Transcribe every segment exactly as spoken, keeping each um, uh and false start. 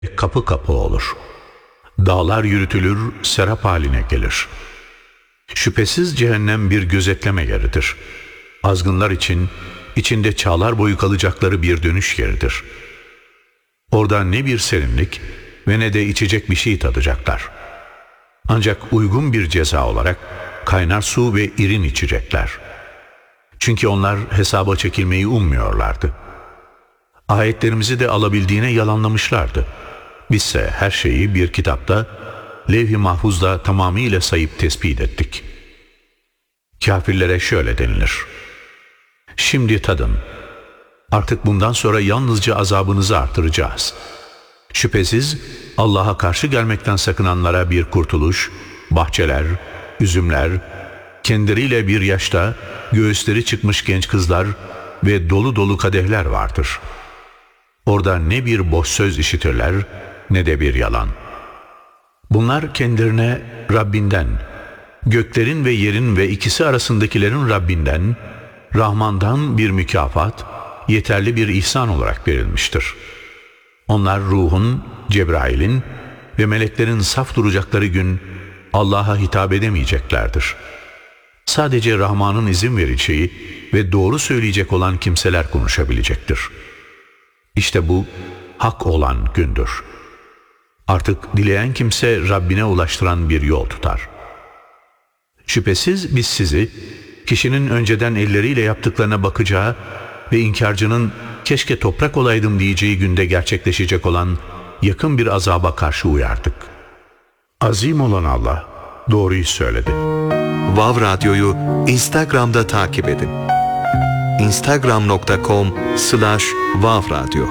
kapı kapı olur. Dağlar yürütülür, serap haline gelir. Şüphesiz cehennem bir gözetleme yeridir. Azgınlar için içinde çağlar boyu kalacakları bir dönüş yeridir. Orada ne bir serinlik ve ne de içecek bir şey tadacaklar. Ancak uygun bir ceza olarak kaynar su ve irin içecekler. Çünkü onlar hesaba çekilmeyi ummuyorlardı. Ayetlerimizi de alabildiğine yalanlamışlardı. Bizse her şeyi bir kitapta, levh-i mahfuzda tamamıyla sayıp tespit ettik. Kafirlere şöyle denilir: şimdi tadın. Artık bundan sonra yalnızca azabınızı artıracağız. Şüphesiz Allah'a karşı gelmekten sakınanlara bir kurtuluş, bahçeler, üzümler, kendileriyle bir yaşta göğüsleri çıkmış genç kızlar ve dolu dolu kadehler vardır. Orada ne bir boş söz işitirler ne de bir yalan. Bunlar kendilerine Rabbinden, göklerin ve yerin ve ikisi arasındakilerin Rabbinden, Rahman'dan bir mükafat, yeterli bir ihsan olarak verilmiştir. Onlar ruhun, Cebrail'in ve meleklerin saf duracakları gün Allah'a hitap edemeyeceklerdir. Sadece Rahman'ın izin vereceği ve doğru söyleyecek olan kimseler konuşabilecektir. İşte bu hak olan gündür. Artık dileyen kimse Rabbine ulaştıran bir yol tutar. Şüphesiz biz sizi, kişinin önceden elleriyle yaptıklarına bakacağı ve inkarcının keşke toprak olaydım diyeceği günde gerçekleşecek olan yakın bir azaba karşı uyardık. Azim olan Allah doğruyu söyledi. Vav Radyo'yu Instagram'da takip edin. instagram nokta com slash vav radyo.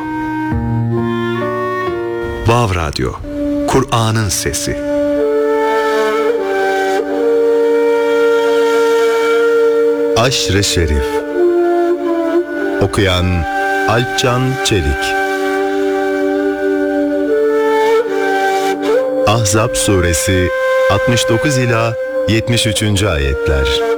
Vav Radyo, Kur'an'ın sesi. Aşr-ı Şerif. Okuyan Alpcan Çelik. Ahzab suresi altmış dokuz ila yetmiş üçüncü ayetler.